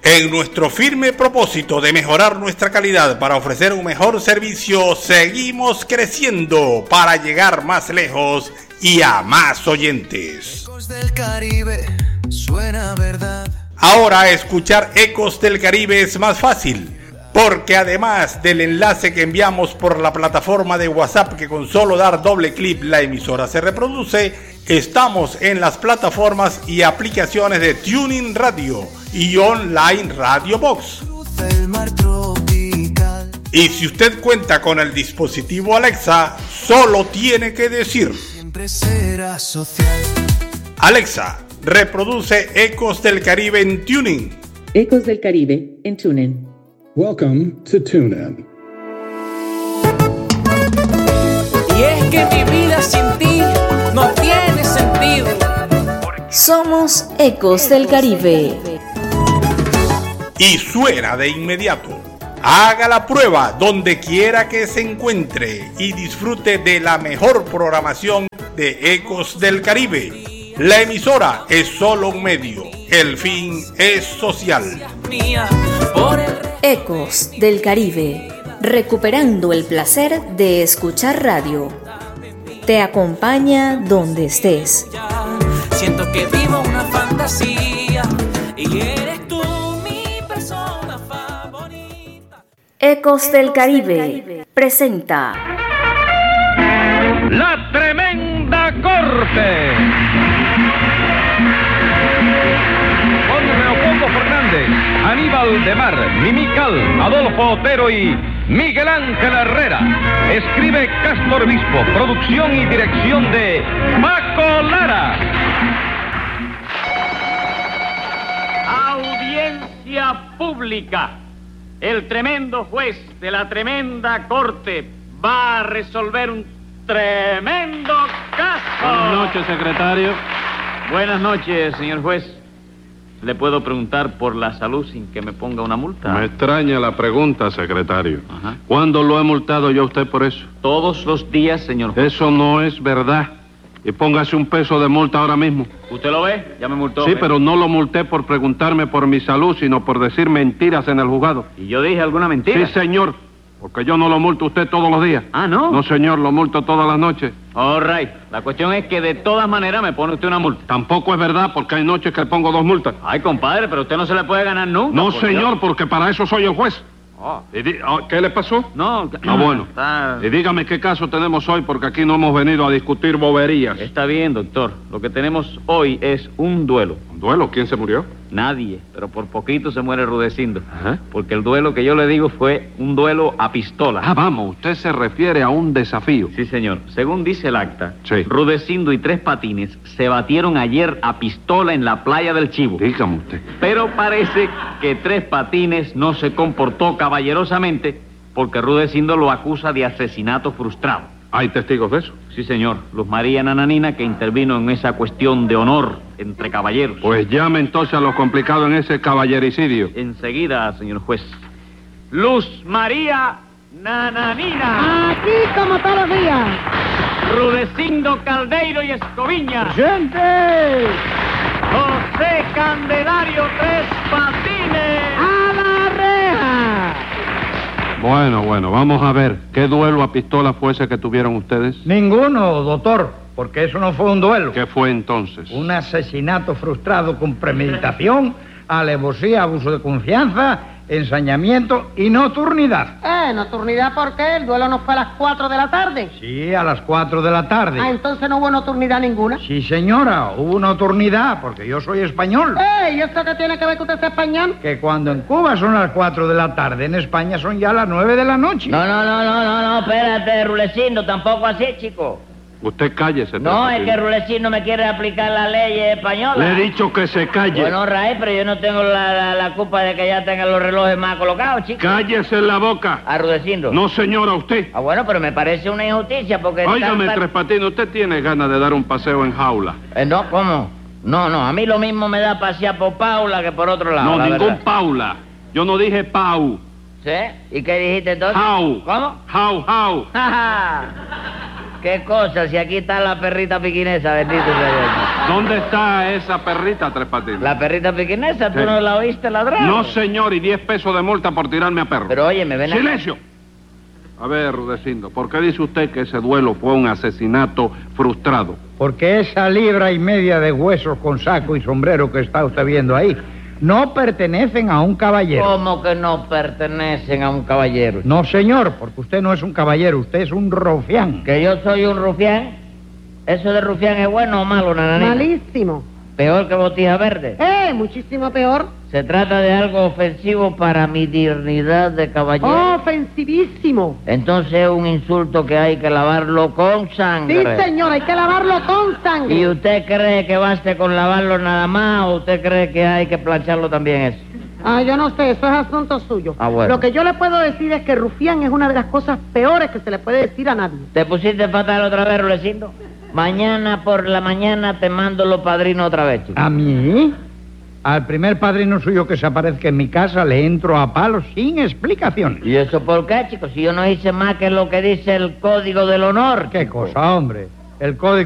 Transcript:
En nuestro firme propósito de mejorar nuestra calidad para ofrecer un mejor servicio, seguimos creciendo para llegar más lejos y a más oyentes. Ecos del Caribe, suena verdad. Ahora escuchar Ecos del Caribe es más fácil, porque además del enlace que enviamos por la plataforma de WhatsApp, que con solo dar doble clic la emisora se reproduce, estamos en las plataformas y aplicaciones de TuneIn Radio y Online Radio Box. Y si usted cuenta con el dispositivo Alexa, solo tiene que decir: siempre será social. Alexa, reproduce Ecos del Caribe en TuneIn. Ecos del Caribe en TuneIn. Welcome to TuneIn. Y es que mi vida sin ti no tiene sentido. Somos Ecos del Caribe. Y suena de inmediato. Haga la prueba donde quiera que se encuentre y disfrute de la mejor programación de Ecos del Caribe. La emisora es solo un medio, el fin es social. Ecos del Caribe, recuperando el placer de escuchar radio. Te acompaña donde estés. Siento que vivo una fantasía y eres tú mi persona favorita. Ecos del Caribe presenta La Tremenda Corte con Leopoldo Fernández, Aníbal de Mar, Mimical, Adolfo Otero y Miguel Ángel Herrera. Escribe Castro Obispo, producción y dirección de Paco Lara. Audiencia pública. El tremendo juez de la tremenda corte va a resolver un tremendo caso. Buenas noches, secretario. Buenas noches, señor juez. ¿Le puedo preguntar por la salud sin que me ponga una multa? Me extraña la pregunta, secretario. Ajá. ¿Cuándo lo he multado yo a usted por eso? Todos los días, señor juez. Eso no es verdad. Y póngase un peso de multa ahora mismo. ¿Usted lo ve? Ya me multó. Sí, pero no lo multé por preguntarme por mi salud, sino por decir mentiras en el juzgado. ¿Y yo dije alguna mentira? Sí, señor. Porque yo no lo multo a usted todos los días. Ah, ¿no? No, señor, lo multo todas las noches. All right. La cuestión es que de todas maneras me pone usted una multa. Tampoco es verdad, porque hay noches que le pongo 2 multas. Ay, compadre, pero usted no se le puede ganar nunca. No, por señor, Dios. porque para eso soy el juez. ¿Qué le pasó? No. Ah, bueno. Está... Y dígame qué caso tenemos hoy, porque aquí no hemos venido a discutir boberías. Está bien, doctor. Lo que tenemos hoy es un duelo. ¿Un duelo? ¿Quién se murió? Nadie, pero por poquito se muere Rudecindo. Ajá. Porque el duelo que yo le digo fue un duelo a pistola. Ah, vamos, usted se refiere a un desafío. Sí, señor. Según dice el acta, Sí. Rudecindo y 3 patines se batieron ayer a pistola en la playa del Chivo. Dígame usted. Pero parece que 3 patines no se comportó caballerosamente porque Rudecindo lo acusa de asesinato frustrado. ¿Hay testigos de eso? Sí, señor. Luz María Nananina, que intervino en esa cuestión de honor entre caballeros. Pues llame entonces a lo complicado en ese caballericidio. Enseguida, señor juez. Luz María Nananina. Aquí como todos los días. Rudecindo Caldeiro y Escoviña. ¡Gente! José Candelario 3 Patines. ¡A la reja! Bueno, vamos a ver. ¿Qué duelo a pistola fue ese que tuvieron ustedes? Ninguno, doctor, porque eso no fue un duelo. ¿Qué fue entonces? Un asesinato frustrado con premeditación, alevosía, abuso de confianza, ensañamiento y nocturnidad. ¿Nocturnidad por qué? ¿El duelo no fue a las 4 de la tarde? Sí, a las 4 de la tarde. Ah, entonces no hubo nocturnidad ninguna. Sí, señora, hubo nocturnidad, porque yo soy español. ¿Y esto qué tiene que ver que usted sea español? Que cuando en Cuba son las 4 de la tarde, en España son ya las 9 de la noche. No, espérate, Rulecindo, tampoco así, chico. Usted cállese. No, Tres es que Patines. Rulecindo me quiere aplicar la ley española. Le he dicho que se calle. Bueno, Raíz, pero yo no tengo la culpa de que ya tengan los relojes más colocados, chico. Cállese en la boca. A Rudecindo. No, señora, usted. Ah, bueno, pero me parece una injusticia porque... Óigame, Tres Patines, usted tiene ganas de dar un paseo en jaula. No, ¿cómo? No, a mí lo mismo me da pasear por Paula que por otro lado, No, la ningún verdad. Paula. Yo no dije Pau. ¿Sí? ¿Y qué dijiste entonces? How. ¿Cómo? How. Ja, ja. ¿Qué cosa? Si aquí está la perrita piquinesa, bendito sea Dios. ¿Dónde está esa perrita, Tres Patines? ¿La perrita piquinesa? ¿Tú Sí. no la oíste ladrar? No, señor, y 10 pesos de multa por tirarme a perro. Pero oye, me ven a... ¡Silencio! A ver, Rudecindo, ¿por qué dice usted que ese duelo fue un asesinato frustrado? Porque esa 1.5 libras de huesos con saco y sombrero que está usted viendo ahí no pertenecen a un caballero. ¿Cómo que no pertenecen a un caballero? No, señor, porque usted no es un caballero, usted es un rufián. ¿Que yo soy un rufián? ¿Eso de rufián es bueno o malo, nananina? Malísimo. Peor que botija verde. Muchísimo peor. Se trata de algo ofensivo para mi dignidad de caballero. Ofensivísimo. Entonces es un insulto que hay que lavarlo con Sí, sangre. señor, hay que lavarlo con sangre. ¿Y usted cree que baste con lavarlo nada más o usted cree que hay que plancharlo también eso? Yo no sé, eso es asunto suyo. Ah, bueno. Lo que yo le puedo decir es que rufián es una de las cosas peores que se le puede decir a nadie. ¿Te pusiste fatal otra vez, Rulecindo? Mañana por la mañana te mando los padrinos otra vez, chico. ¿A mí? Al primer padrino suyo que se aparezca en mi casa le entro a palos sin explicaciones. ¿Y eso por qué, chicos? Si yo no hice más que lo que dice el Código del Honor. ¿Qué chico. cosa, hombre? El código